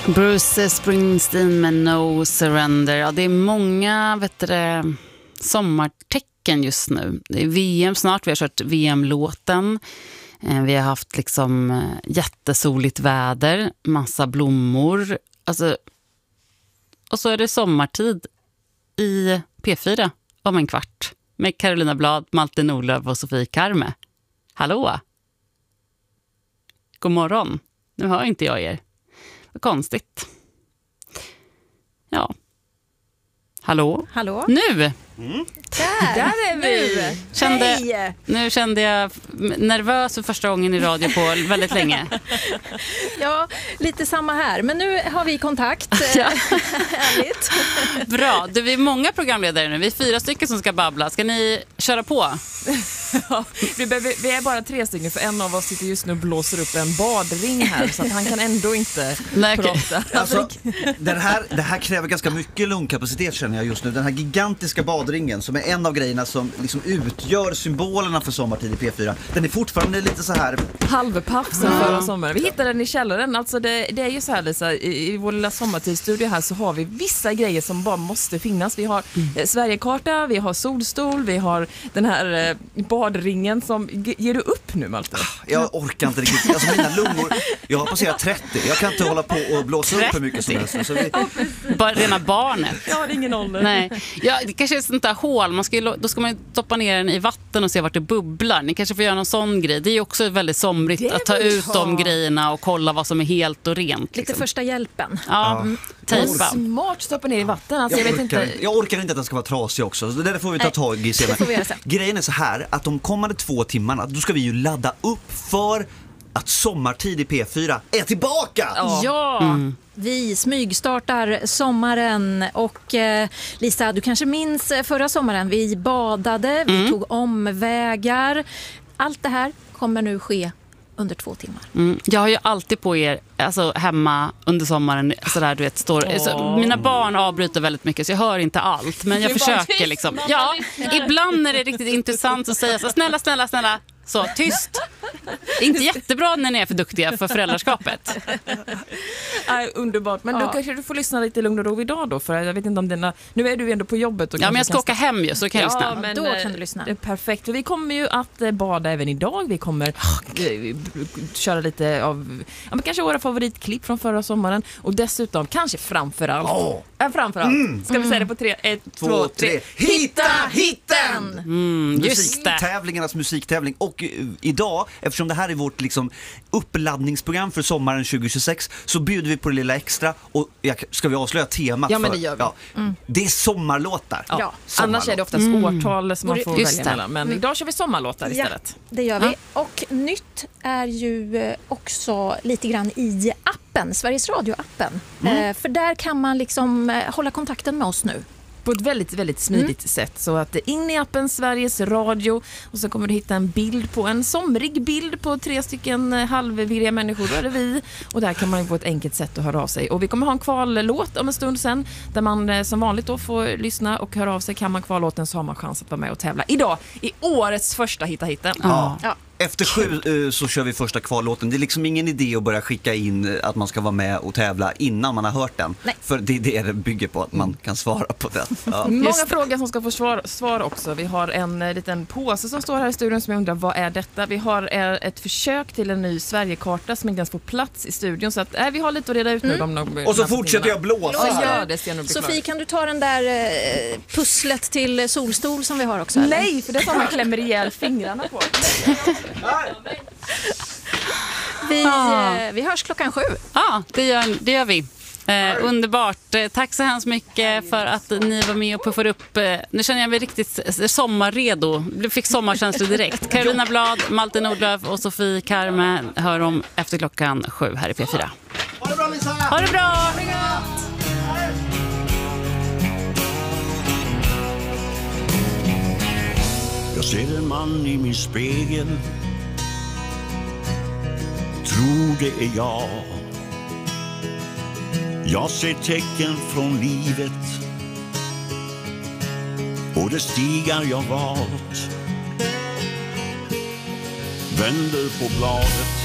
Bruce Springsteen med No Surrender. Ja, det är många sommartecken just nu. Det är VM snart, vi har kört VM-låten. Vi har haft liksom jättesoligt väder, massa blommor. Alltså, och så är det sommartid i P4 om en kvart. Med Carolina Blad, Malte Nordlöf och Sofie Karme. Hallå! God morgon. Nu hör inte jag er. Vad konstigt. Ja. Hallå? Hallå? Nu! Där är vi! Nu kände jag nervös för första gången i radio på väldigt länge. Ja, lite samma här. Men nu har vi kontakt. Ja. Härligt. Bra. Vi är många programledare nu. Vi är 4 stycken som ska babbla. Ska ni köra på? Ja, vi är bara 3 stycken, för en av oss sitter just nu och blåser upp en badring här, så att han kan ändå inte prata. Alltså, det här kräver ganska mycket lungkapacitet, känner jag just nu. Den här gigantiska badringen som är en av grejerna som liksom utgör symbolerna för sommartid i P4. Den är fortfarande lite så här halvpaff sen förra sommaren. Vi hittade den i källaren. Alltså det är ju så här, Lisa, i vår lilla sommartidsstudio här så har vi vissa grejer som bara måste finnas. Vi har Sverigekarta, vi har solstol, vi har den här badringen som ger du upp nu, Malte? Jag orkar inte riktigt. Alltså mina lungor, jag har passerat 30. Jag kan inte hålla på och blåsa upp för mycket som helst. Så Bara rena barnet. Jag har ingen ålder. Nej. Ja, det kanske är ett sånt där hål. Då ska man ju stoppa ner den i vatten och se vart det bubblar. Ni kanske får göra någon sån grej. Det är ju också väldigt somrigt att ta ut de grejerna och kolla vad som är helt och rent. Lite första hjälpen. Ja, tejpa. Smart stoppa ner i vatten. Alltså, jag orkar inte att den ska vara trasig också. Det där får vi ta tag i senare. Grejen är så här att de kommande 2 timmarna då ska vi ju ladda upp för att sommartid i P4 är tillbaka! Ja! Vi smygstartar sommaren och Lisa, du kanske minns förra sommaren. Vi badade, vi tog omvägar. Allt det här kommer nu ske under 2 timmar. Jag har ju alltid på er hemma under sommaren sådär, du vet, mina barn avbryter väldigt mycket så jag hör inte allt, men jag försöker liksom. Ja, ibland är det riktigt intressant att säga så snälla. Så, tyst. Det är inte jättebra när ni är för duktiga för föräldraskapet. Underbart, men då kanske du får lyssna lite lugn och ro idag då, för jag vet inte om nu är du ändå på jobbet. Och men jag ska åka hem ju, så kan jag lyssna. Men då kan du lyssna. Det är perfekt, för vi kommer ju att bada även idag. Vi kommer köra lite av kanske våra favoritklipp från förra sommaren. Och dessutom, kanske framförallt ska vi säga det på 3, 1, 2, 3. Hitta hitten! Just det. Musiktävlingarnas musiktävling. Och idag, eftersom det här är vårt liksom uppladdningsprogram för sommaren 2026, så bjuder vi på det lilla extra. Och ska vi avslöja temat? Ja, men det gör vi. Ja, det är sommarlåtar. Ja. Annars är det oftast årtal som man får välja mellan. Men idag kör vi sommarlåtar istället. Ja, det gör vi. Och nytt är ju också lite grann i appen, Sveriges Radio-appen. För där kan man liksom hålla kontakten med oss nu. På ett väldigt, väldigt smidigt sätt. Så att in i appen Sveriges Radio och så kommer du hitta en somrig bild på 3 stycken halvvirriga människor. Då är det vi. Och där kan man ju på ett enkelt sätt att höra av sig. Och vi kommer ha en kvallåt om en stund sen där man som vanligt då får lyssna och höra av sig. Kan man kvallåten så har man chans att vara med och tävla idag i årets första hitta-hitten. Ja. Efter 7 så kör vi första kvallåten. Det är liksom ingen idé att börja skicka in att man ska vara med och tävla innan man har hört den. Nej. För det bygger på att man kan svara på den. Ja. Många frågor som ska få svar också. Vi har en liten påse som står här i studion som jag undrar, vad är detta? Vi har ett försök till en ny Sverigekarta som inte ens får plats i studion. Så att vi har lite att reda ut nu. Och så fortsätter jag blåsa. Gör det, Sofie, kan du ta den där pusslet till solstol som vi har också? Eller? Nej, för det tar man klämmer ihjäl fingrarna på. Vi hörs 7:00. Ja, det gör vi. Underbart. Tack så hemskt mycket för att ni var med och puffade upp. Nu känner jag mig riktigt sommarredo. Du fick sommarkänslor direkt. Carolina Blad, Malte Nordlöf och Sofie Karme hör om efter 7:00 här i P4. Ha det bra, Lisa! Ha det bra! Jag ser en man i min spegel. Tror det är jag. Jag ser tecken från livet och det stigar jag valt. Vänder på bladet